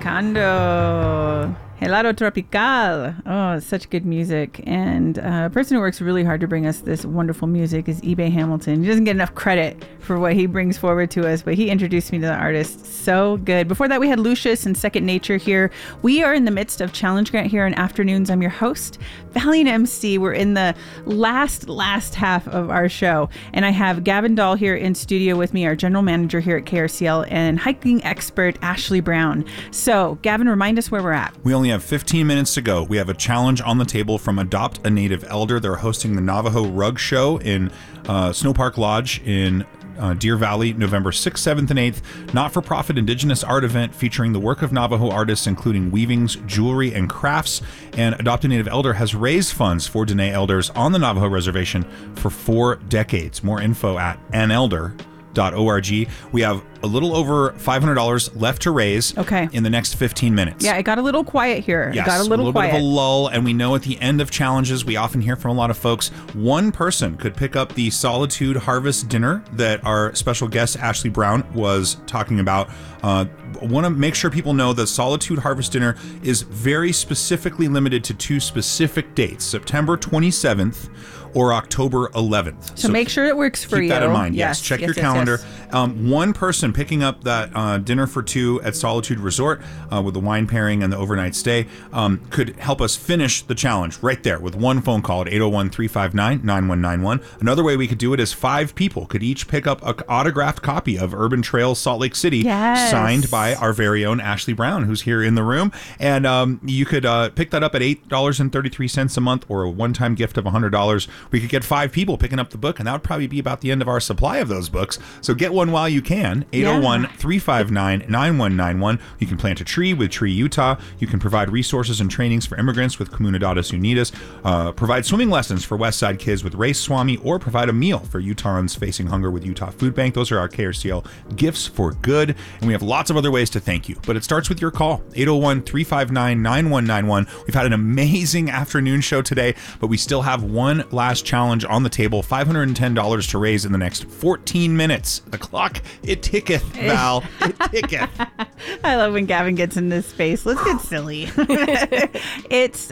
Tropicando. Helado Tropical. Oh, such good music. And a person who works really hard to bring us this wonderful music is eBay Hamilton. He doesn't get enough credit for what he brings forward to us, but he introduced me to the artist. So good. Before that, we had Lucius and Second Nature here. We are in the midst of Challenge Grant here on Afternoons. I'm your host, Valiant MC. We're in the last half of our show. And I have Gavin Dahl here in studio with me, our general manager here at KRCL, and hiking expert Ashley Brown. So, Gavin, remind us where we're at. We only have 15 minutes to go. We have a challenge on the table from Adopt a Native Elder. They're hosting the Navajo Rug Show in Snow Park Lodge in Deer Valley, November 6th, 7th, and 8th. Not-for-profit Indigenous art event featuring the work of Navajo artists, including weavings, jewelry, and crafts. And Adopt a Native Elder has raised funds for Dene elders on the Navajo Reservation for 4 decades. More info at anelder.org. We have a little over $500 left to raise in the next 15 minutes. Yeah, it got a little quiet here. Yes, it got a little quiet. Bit of a lull, and we know at the end of challenges, we often hear from a lot of folks, one person could pick up the Solitude Harvest Dinner that our special guest, Ashley Brown, was talking about. Want to make sure people know that Solitude Harvest Dinner is very specifically limited to 2 specific dates, September 27th or October 11th. So make sure it works for you. Keep that in mind. Yes. Check your calendar. Yes. One person picking up that dinner for 2 at Solitude Resort with the wine pairing and the overnight stay could help us finish the challenge right there with one phone call at 801-359-9191. Another way we could do it is 5 people could each pick up an autographed copy of Urban Trails Salt Lake City, signed by our very own Ashley Brown, who's here in the room. And you could pick that up at $8.33 a month or a one-time gift of $100. We could get 5 people picking up the book, and that would probably be about the end of our supply of those books. So get one while you can. 801-359-9191. You can plant a tree with Tree Utah. You can provide resources and trainings for immigrants with Comunidades Unidas. Provide swimming lessons for Westside kids with Race Swami, or provide a meal for Utahns facing hunger with Utah Food Bank. Those are our KRCL gifts for good. And we have lots of other ways to thank you, but it starts with your call. 801-359-9191. We've had an amazing afternoon show today, but we still have one last challenge on the table, $510 to raise in the next 14 minutes. The clock, it ticketh, Val. It ticketh. I love when Gavin gets in this space. Let's get silly. It's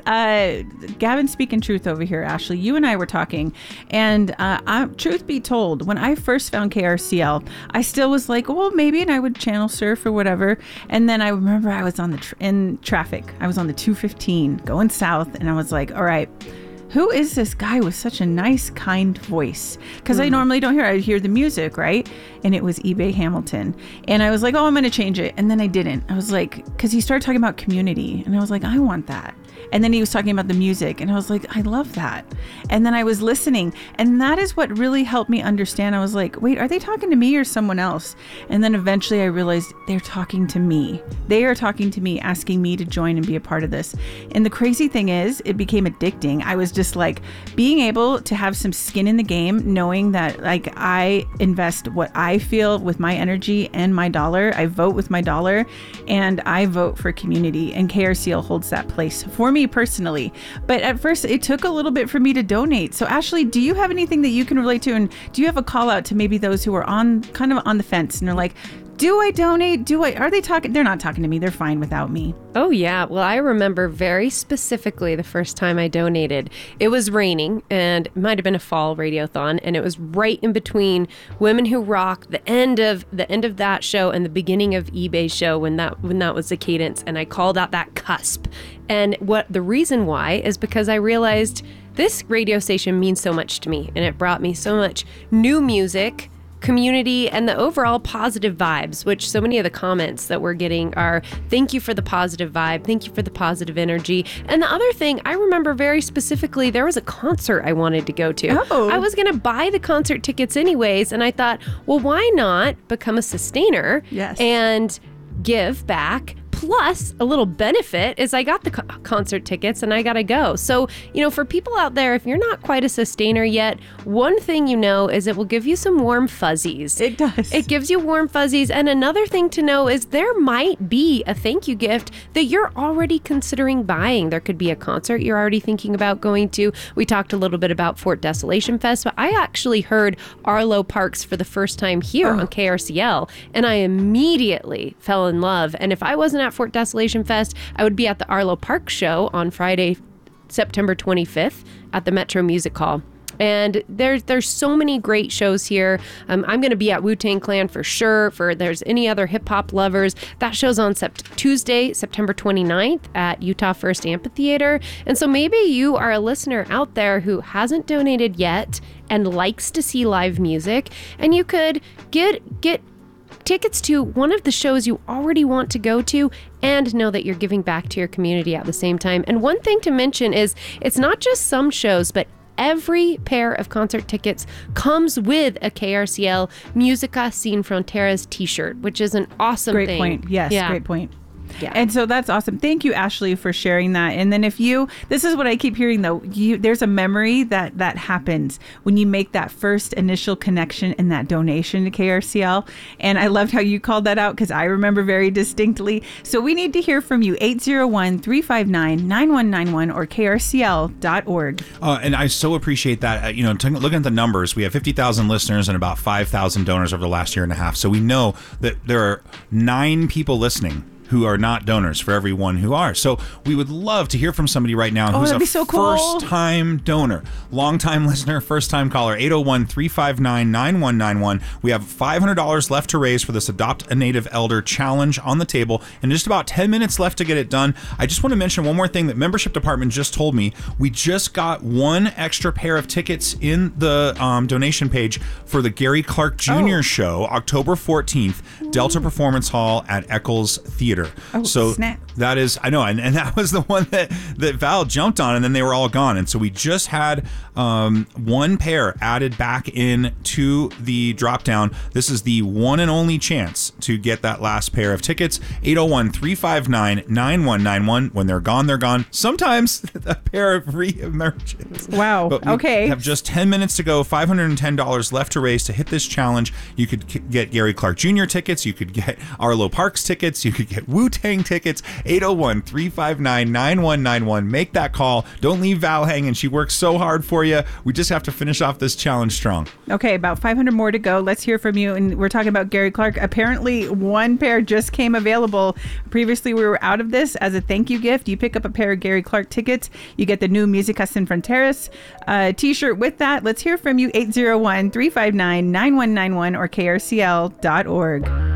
Gavin speaking truth over here, Ashley. You and I were talking, and truth be told, when I first found KRCL, I still was like, well, maybe, and I would channel surf or whatever. And then I remember I was on in traffic. I was on the 215 going south, and I was like, all right, who is this guy with such a nice, kind voice? Because I normally don't hear. I hear the music, right? And it was eBay Hamilton. And I was like, oh, I'm going to change it. And then I didn't. I was like, because he started talking about community. And I was like, I want that. And then he was talking about the music, and I was like, I love that. And then I was listening, and that is what really helped me understand. I was like, wait, are they talking to me or someone else? And then eventually I realized they're talking to me. They are talking to me, asking me to join and be a part of this. And the crazy thing is, it became addicting. I was just like, being able to have some skin in the game, knowing that like I invest what I feel with my energy and my dollar. I vote with my dollar, and I vote for community, and KRCL holds that place for me personally. But at first it took a little bit for me to donate. So Ashley, do you have anything that you can relate to, and do you have a call out to maybe those who are kind of on the fence and they're like, do I donate? Are they talking? They're not talking to me. They're fine without me. Oh, yeah. Well, I remember very specifically the first time I donated. It was raining, and it might have been a fall radiothon, and it was right in between Women Who Rock, the end of that show, and the beginning of eBay's show when that was the cadence, and I called out that cusp. And the reason why is because I realized this radio station means so much to me, and it brought me so much new music, community, and the overall positive vibes, which so many of the comments that we're getting are, thank you for the positive vibe, thank you for the positive energy. And the other thing, I remember very specifically, there was a concert I wanted to go to. Oh. I was going to buy the concert tickets anyways, and I thought, well, why not become a sustainer and give back? Plus, a little benefit is I got the concert tickets and I got to go. So, for people out there, if you're not quite a sustainer yet, one thing is it will give you some warm fuzzies. It does. It gives you warm fuzzies. And another thing to know is there might be a thank you gift that you're already considering buying. There could be a concert you're already thinking about going to. We talked a little bit about Fort Desolation Fest, but I actually heard Arlo Parks for the first time here on KRCL, and I immediately fell in love. And if I wasn't at at Fort Desolation Fest. I would be at the Arlo Park show on Friday, September 25th at the Metro Music Hall. And there's so many great shows here. I'm going to be at Wu-Tang Clan for sure. For there's any other hip hop lovers, that show's on Tuesday, September 29th at Utah First Amphitheater. And so maybe you are a listener out there who hasn't donated yet and likes to see live music, and you could get tickets to one of the shows you already want to go to and know that you're giving back to your community at the same time. And one thing to mention is it's not just some shows, but every pair of concert tickets comes with a KRCL Musica Sin Fronteras t-shirt, which is an awesome thing. Great point. Yes, yeah. Great point. Yeah. And so that's awesome. Thank you, Ashley, for sharing that. And then this is what I keep hearing though, there's a memory that happens when you make that first initial connection and that donation to KRCL. And I loved how you called that out because I remember very distinctly. So we need to hear from you, 801-359-9191 or krcl.org. And I so appreciate that. Looking at the numbers, we have 50,000 listeners and about 5,000 donors over the last year and a half. So we know that there are 9 people listening who are not donors for every one who are. So we would love to hear from somebody right now who's a first-time donor, long-time listener, first-time caller, 801-359-9191. We have $500 left to raise for this Adopt a Native Elder Challenge on the table, and just about 10 minutes left to get it done. I just want to mention one more thing that membership department just told me. We just got one extra pair of tickets in the donation page for the Gary Clark Jr. show, October 14th, Delta Performance Hall at Eccles Theater. Oh, so snap. That is, I know, and that was the one that Val jumped on, and then they were all gone. And so we just had one pair added back in to the drop down. This is the one and only chance to get that last pair of tickets. 801-359-9191. When they're gone, they're gone. Sometimes a pair of re-emerges. Wow. But we okay. have just 10 minutes to go. $510 left to raise to hit this challenge. You could get Gary Clark Jr. tickets. You could get Arlo Parks tickets. You could get Wu-Tang tickets. 801-359-9191. Make that call. Don't leave Val hanging. She works so hard for you. We just have to finish off this challenge strong. Okay, about 500 more to go. Let's hear from you. And we're talking about Gary Clark. Apparently, one pair just came available. Previously, we were out of this. As a thank you gift, you pick up a pair of Gary Clark tickets. You get the new Musica Sin Fronteras t-shirt with that. Let's hear from you. 801-359-9191 or krcl.org.